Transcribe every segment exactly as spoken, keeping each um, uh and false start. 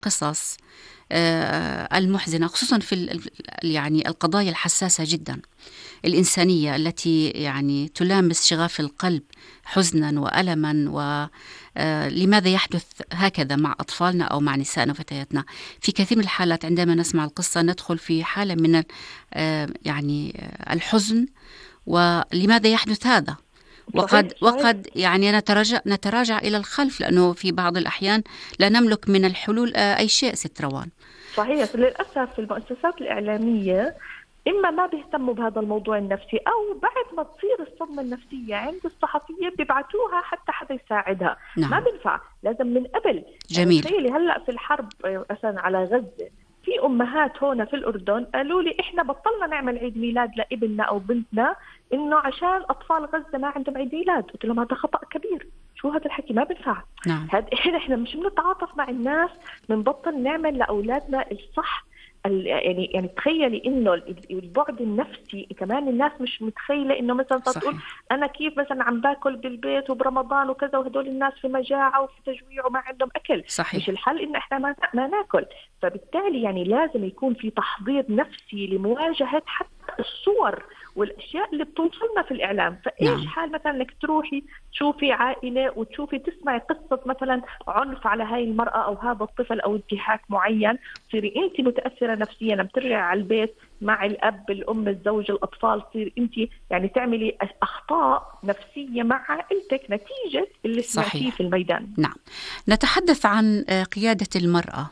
القصص آه، المحزنة، خصوصا في ال- ال- يعني القضايا الحساسة جدا الإنسانية التي يعني تلامس شغاف القلب حزنا وألما. ولماذا يحدث هكذا مع أطفالنا أو مع نسائنا وفتياتنا؟ في كثير من الحالات عندما نسمع القصة ندخل في حالة من ال- آه، يعني آه، الحزن، ولماذا يحدث هذا؟ صحيح وقد صحيح وقد يعني نتراجع نتراجع إلى الخلف، لأنه في بعض الأحيان لا نملك من الحلول آه، أي شيء. ست روان. صحيح للأسف المؤسسات الإعلامية إما ما بيهتموا بهذا الموضوع النفسي، أو بعد ما تصير الصدمة النفسية عند الصحفية بيبعتوها حتى حدا يساعدها. ما نعم. بينفع، لازم من قبل. يعني جميل. تخيلي هلأ في الحرب آه، مثلا على غزة، في أمهات هنا في الأردن قالوا لي إحنا بطلنا نعمل عيد ميلاد لابننا أو بنتنا إنه عشان أطفال غزة ما عندهم عيد ميلاد. قلت لهم هذا خطأ كبير، شو هذا الحكي؟ ما بينفع. نعم. هذا إحنا إحنا مش بنتعاطف مع الناس، بنبطل نعمل لأولادنا الصح. ال- يعني يعني تخيلي انه البعد النفسي كمان الناس مش متخيله انه مثلا تقول صحيح. انا كيف مثلا عم باكل بالبيت وبرمضان وكذا، وهدول الناس في مجاعه وفي تجويع وما عندهم اكل. مش صحيح. الحل ان احنا ما ما ناكل. فبالتالي يعني لازم يكون في تحضير نفسي لمواجهه حتى الصور والاشياء اللي بتوصلنا في الاعلام. فايش نعم. حال مثلا انك تروحي تشوفي عائله وتشوفي تسمعي قصه مثلا عنف على هاي المراه او هذا الطفل او انتهاك معين، تصيري انت متاثره نفسيا لما ترجعي على البيت مع الاب الام الزوج الاطفال، تصير انت يعني تعملي اخطاء نفسيه مع عائلتك نتيجه اللي سمعتيه صحيح. في الميدان. نعم. نتحدث عن آه، قيادة المرأة.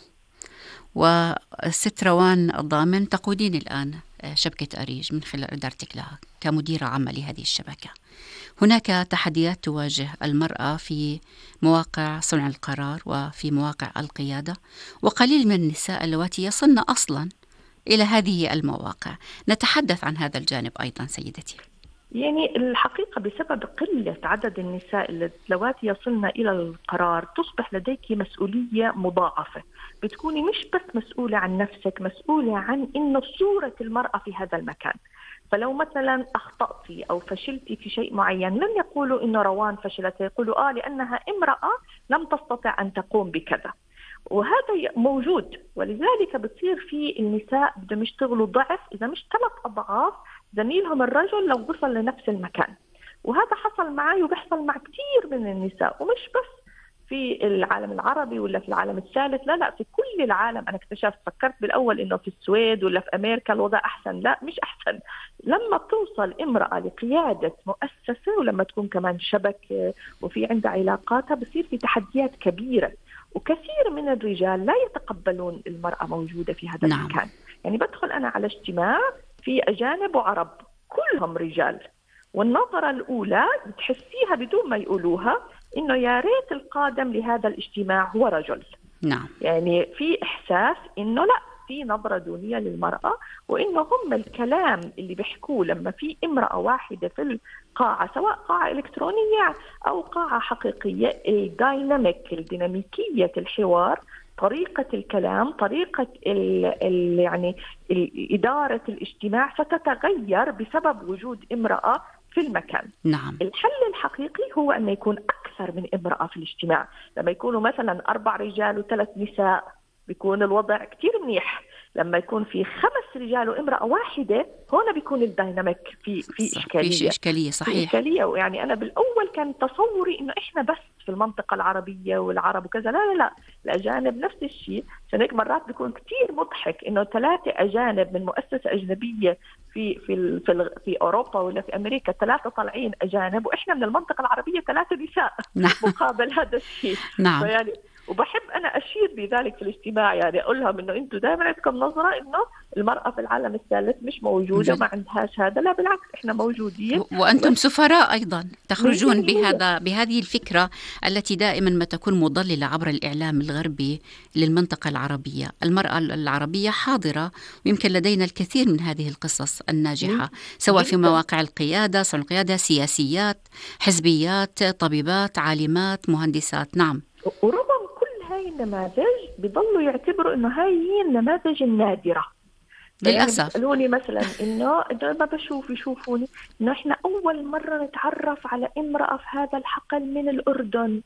والست روان الضامن تقودين الآن آه، شبكة أريج من خلال إدارتك لها كمديرة عامة لهذه الشبكة. هناك تحديات تواجه المرأة في مواقع صنع القرار وفي مواقع القيادة، وقليل من النساء اللواتي يصلن أصلا إلى هذه المواقع. نتحدث عن هذا الجانب أيضا سيدتي. يعني الحقيقة بسبب قلة عدد النساء اللواتي يصلن إلى القرار تصبح لديك مسؤولية مضاعفة. بتكوني مش بس مسؤولة عن نفسك، مسؤولة عن إنه صورة المرأة في هذا المكان. فلو مثلا أخطأتي أو فشلتي في شيء معين، لن يقولوا إنه روان فشلت، يقولوا آه لأنها امرأة لم تستطع أن تقوم بكذا. وهذا موجود، ولذلك بتصير في النساء بدهم يشتغلوا ضعف إذا مش ثلاث أضعاف زميلهم الرجل لو وصل لنفس المكان. وهذا حصل معي وبيحصل مع كثير من النساء، ومش بس في العالم العربي ولا في العالم الثالث، لا لا في كل العالم. أنا اكتشفت، فكرت بالأول إنه في السويد ولا في أمريكا الوضع أحسن، لا مش أحسن. لما بتوصل امرأة لقيادة مؤسسة، ولما تكون كمان شبكة وفي عندها علاقاتها، بصير في تحديات كبيرة. وكثير من الرجال لا يتقبلون المرأة موجودة في هذا نعم. المكان. يعني بدخل أنا على اجتماع في أجانب وعرب كلهم رجال، والنظرة الأولى بتحسيها بدون ما يقولوها إنه يا ريت القادم لهذا الاجتماع هو رجل. نعم. يعني في إحساس إنه لا، في نظرة دونية للمرأة، وإنه هم الكلام اللي بيحكوه لما في امرأة واحدة في القاعة، سواء قاعة إلكترونية أو قاعة حقيقية، الديناميك الديناميكية الحوار، طريقة الكلام، طريقة ال ال يعني إدارة الاجتماع ستتغير بسبب وجود امرأة في المكان. نعم. الحل الحقيقي هو أن يكون أكثر من امرأة في الاجتماع. لما يكونوا مثلا أربع رجال وثلاث نساء بيكون الوضع كتير منيح. لما يكون في خمس رجال وامرأة واحدة، هنا بيكون الديناميك في في في شيء إشكالية. إشكالية. في صحيح. إشكالية. يعني أنا بالأول كان تصوري إنه إحنا بس في المنطقة العربية والعرب وكذا، لا لا لا، الأجانب نفس الشيء. عشان هيك مرات بيكون كتير مضحك إنه ثلاثة أجانب من مؤسسة أجنبية في في في, في أوروبا ولا في أمريكا، ثلاثة طالعين أجانب، وإحنا من المنطقة العربية ثلاثة نساء نعم. مقابل هذا الشيء. نعم. فيعني وبحب أنا أشير بذلك في الاجتماع، يعني أقول لهم إنه أنتم دائما عندكم نظرة إنه المرأة في العالم الثالث مش موجودة وما عندهاش هذا. لا بالعكس، إحنا موجودين. وأنتم سفراء أيضا تخرجون مية بالمية. بهذا بهذه الفكرة التي دائما ما تكون مضللة عبر الإعلام الغربي للمنطقة العربية. المرأة العربية حاضرة، ويمكن لدينا الكثير من هذه القصص الناجحة، سواء في جدا. مواقع القيادة، صنع القيادة، سياسيات، حزبيات، طبيبات، عالمات، مهندسات. نعم. ورغم كل هاي النماذج بيضلوا يعتبروا إنه هاي هي النماذج النادرة. يعني للأسف. بيسألوني مثلا إنه ما بشوف يشوفوني إنه إحنا أول مرة نتعرف على امرأة في هذا الحقل من الأردن،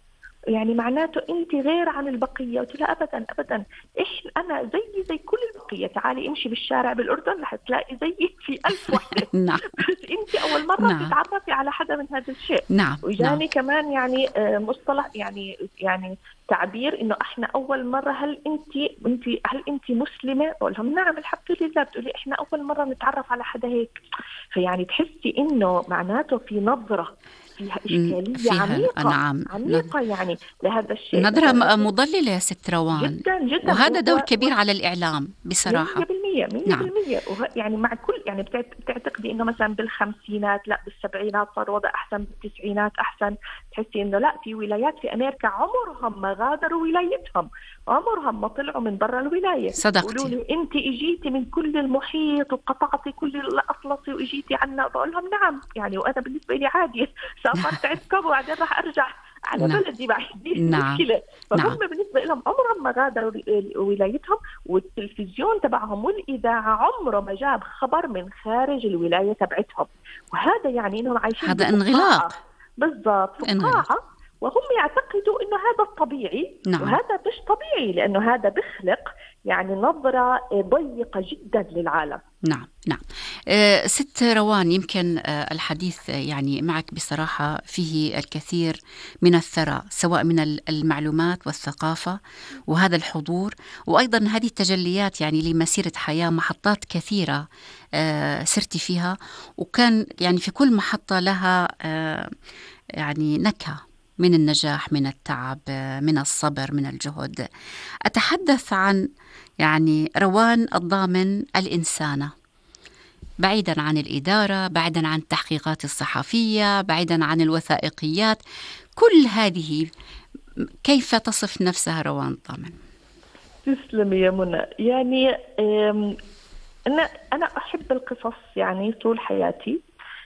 يعني معناته أنت غير عن البقية. قلت لها أبدا أبدا، إحنا أنا زي زي كل البقية، تعالي امشي بالشارع بالأردن رح تلاقي زيي في ألف وحدة. نعم بس أنت أول مرة نعم بتتعرفي على حدا من هذا الشيء. نعم نعم وجاني كمان يعني آه، مصطلح يعني يعني تعبير إنه إحنا أول مرة، هل أنت أنت هل أنت مسلمة؟ أقول لهم نعم الحمد لله. بتقولي إحنا أول مرة نتعرف على حدا هيك. فيعني تحسي إنه معناته في نظرة فيها إشكالية فيها عميقة نعم. عميقة يعني لهذا الشيء. نظرة مثلا مضللة يا ست روان، جدا جدا، وهذا دور و... و... كبير على الإعلام مية بصراحة. بالمية مية نعم بالمية وه... يعني مع كل يعني بتعت... بتعتقدي إنه مثلا بالخمسينات لا بالسبعينات صار وضع أحسن، بالتسعينات أحسن. تحسي إنه لا، في ولايات في أمريكا عمرهم ما غادروا ولايتهم، عمرهم ما طلعوا من برا الولاية. قولوا صدقتي. لي أنت إجيتي من كل المحيط وقطعتي كل الأطلسي وإجيتي عنا؟ بقول لهم نعم يعني، وأنا بالنسبة لي عادي، سافرت عندكم وبعدين راح أرجع على نعم بلدي، ما عنديش نعم مشكلة. فهم نعم بالنسبة لهم عمرهم ما غادروا ولايتهم، والتلفزيون تبعهم والإذاعة عمره ما جاب خبر من خارج الولاية تبعتهم. وهذا يعني إنهم عايشين هذا بفقاعة. انغلاق. بالضبط انغلاق. فقاعة، وهم يعتقدوا إنه هذا الطبيعي. نعم وهذا مش طبيعي، لأنه هذا بخلق يعني نظرة ضيقة جدا للعالم. نعم نعم. أه ست روان، يمكن أه الحديث يعني معك بصراحة فيه الكثير من الثراء، سواء من المعلومات والثقافة وهذا الحضور، وأيضا هذه التجليات يعني لمسيرة حياة، محطات كثيرة أه سرتي فيها، وكان يعني في كل محطة لها أه يعني نكهة من النجاح، من التعب، من الصبر، من الجهد. أتحدث عن يعني روان الضامن الإنسانة، بعيدا عن الإدارة، بعيدا عن التحقيقات الصحفية، بعيدا عن الوثائقيات، كل هذه كيف تصف نفسها روان الضامن؟ تسلمي يا منى. يعني أنا أنا أحب القصص يعني طول حياتي،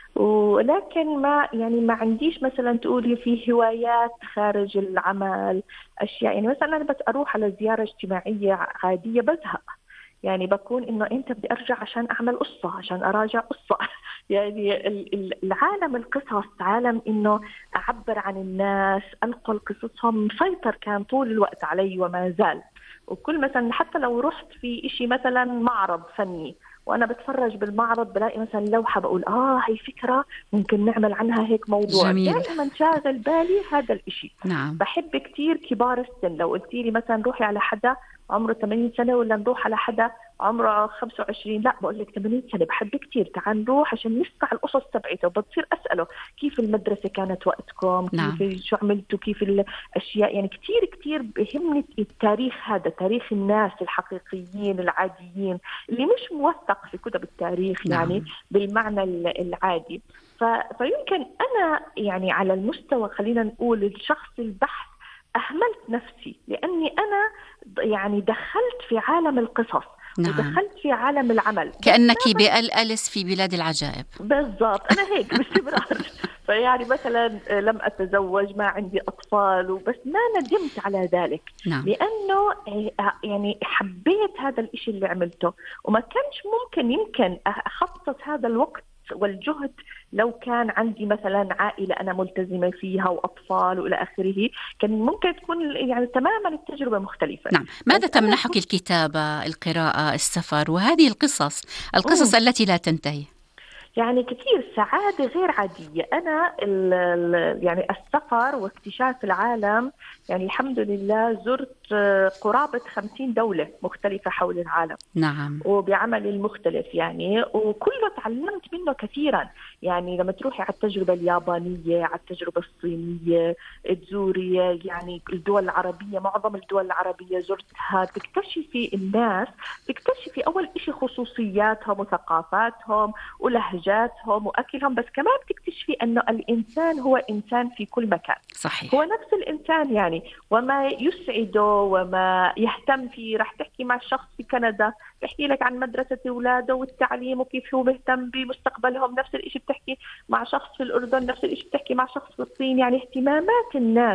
ولكن ما يعني ما عنديش مثلا تقولي في هوايات خارج العمل أشياء. يعني مثلا أنا بس أروح على زيارة اجتماعية عادية بزهق، يعني بكون إنه أنت بدي أرجع عشان أعمل قصة، عشان أراجع قصة. يعني العالم القصص عالم إنه أعبر عن الناس، أنقل قصصهم، مسيطر كان طول الوقت علي وما زال. وكل مثلا حتى لو رحت في إشي مثلا معرض فني وأنا بتفرج بالمعرض بلاقي مثلا لوحة، بقول آه هي فكرة ممكن نعمل عنها هيك موضوع. جميل. دائما شاغل بالي هذا الإشي. نعم. بحب كتير كبار السن. لو قلتي لي مثلا روحي على حدا عمره ثمانين سنة ولا نروح على حدا عمره خمسة وعشرين، لا بقول لك ثمانين سنة بحب كتير، تعال نروح عشان نسمع القصص تبعته. وبتصير أسأله كيف المدرسة كانت وقتكم، نعم. كيف شو عملتوا، كيف الأشياء. يعني كتير كتير بهمني التاريخ هذا، تاريخ الناس الحقيقيين العاديين اللي مش موثق في كتب التاريخ. نعم. يعني بالمعنى العادي. ف... فيمكن أنا يعني على المستوى خلينا نقول الشخص البحث أهملت نفسي، لأني أنا يعني دخلت في عالم القصص. نعم. ودخلت في عالم العمل كأنك بأليس في بلاد العجائب. بالضبط، أنا هيك باستمرار. فيعني مثلا لم أتزوج، ما عندي أطفال، وبس ما ندمت على ذلك. نعم. لأنه يعني حبيت هذا الإشي اللي عملته، وما كانش ممكن يمكن أخصص هذا الوقت والجهد لو كان عندي مثلا عائلة أنا ملتزمة فيها وأطفال وإلى آخره. كان ممكن تكون يعني تماما التجربة مختلفة. نعم. ماذا تمنحك الكتابة، القراءة، السفر، وهذه القصص القصص أوه. التي لا تنتهي؟ يعني كثير سعادة غير عادية. أنا ال ال يعني السفر واكتشاف العالم، يعني الحمد لله زرت قرابة خمسين دولة مختلفة حول العالم. نعم. وبعمل المختلف يعني، وكله تعلمت منه كثيرا. يعني لما تروحي على التجربة اليابانية، على التجربة الصينية، تزوري يعني الدول العربية، معظم الدول العربية زرتها، تكتشفي الناس، تكتشفي أول إشي خصوصياتهم وثقافاتهم ولهجاتهم وأكلهم، بس كمان تكتشفي أنه الإنسان هو إنسان في كل مكان. صحيح. هو نفس الإنسان يعني، وما يسعده وما يهتم فيه. رح تحكي مع شخص في كندا بحكي لك عن مدرسة أولاده والتعليم وكيف هو مهتم بمستقبلهم، نفس الإشي بتحكي مع شخص في الأردن، نفس الإشي بتحكي مع شخص في الصين. يعني اهتمامات الناس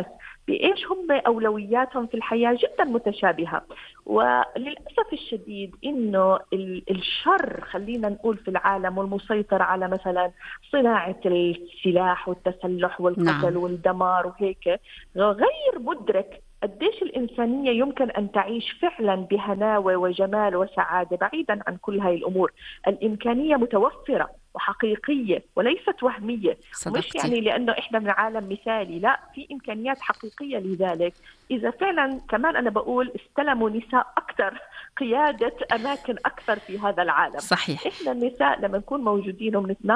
بإيش هم أولوياتهم في الحياة جدا متشابهة. وللأسف الشديد إنه الشر خلينا نقول في العالم والمسيطر على مثلا صناعة السلاح والتسلح والقتل نعم. والدمار وهيك غير مدرك قديش الإنسانية يمكن أن تعيش فعلا بهناوة وجمال وسعادة بعيدا عن كل هاي الأمور. الإمكانية متوفرة وحقيقية وليست وهمية. صدقتي. مش يعني لأنه إحنا من عالم مثالي، لا، في إمكانيات حقيقية لذلك إذا فعلا كمان أنا بقول استلموا نساء أكثر قيادة أماكن أكثر في هذا العالم. صحيح. إحنا النساء لما نكون موجودين وبنتناقش